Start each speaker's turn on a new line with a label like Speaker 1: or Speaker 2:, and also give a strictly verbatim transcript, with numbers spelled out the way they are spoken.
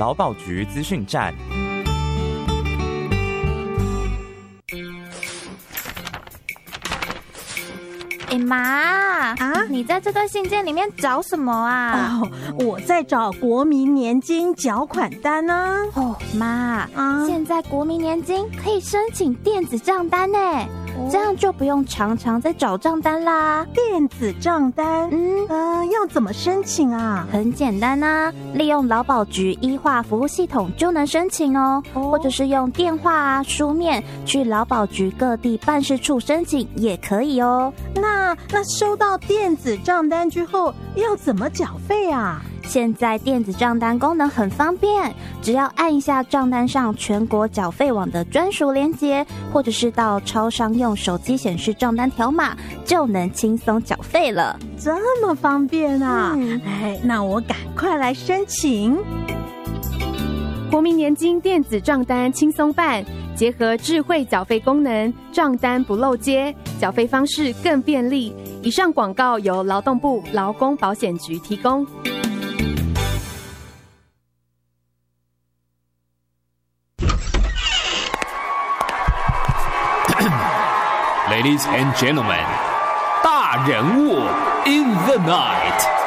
Speaker 1: 劳保局资讯站。
Speaker 2: 哎妈啊！你在这段信件里面找什么啊？
Speaker 3: 哦，我在找国民年金缴款单啊。
Speaker 2: 哦，妈
Speaker 3: 啊，
Speaker 2: 现在国民年金可以申请电子账单呢。哦，这样就不用常常在找账单啦。
Speaker 3: 电子账单，
Speaker 2: 嗯
Speaker 3: 呃，要怎么申请啊？
Speaker 2: 很简单啊，利用劳保局医化服务系统就能申请哦，哦或者是用电话啊、书面去劳保局各地办事处申请也可以哦。
Speaker 3: 那那收到电子账单之后要怎么缴费啊？
Speaker 2: 现在电子账单功能很方便，只要按一下账单上全国缴费网的专属连结，或者是到超商用手机显示账单条码，就能轻松缴费了。
Speaker 3: 这么方便啊！
Speaker 2: 嗯、
Speaker 3: 哎，那我赶快来申请。
Speaker 4: 国民年金电子账单轻松办，结合智慧缴费功能，账单不漏接，缴费方式更便利。以上广告由劳动部劳工保险局提供。
Speaker 5: Ladies and gentlemen, 大人物 in the night。